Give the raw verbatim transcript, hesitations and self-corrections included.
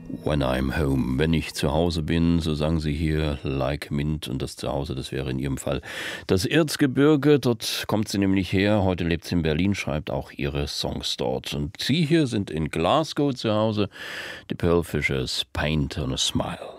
When I'm home, wenn ich zu Hause bin, so sang sie hier, like Mint, und das Zuhause, das wäre in ihrem Fall das Erzgebirge, dort kommt sie nämlich her, heute lebt sie in Berlin, schreibt auch ihre Songs dort. Und sie hier sind in Glasgow zu Hause, die Pearl Fishers, Paint on a Smile.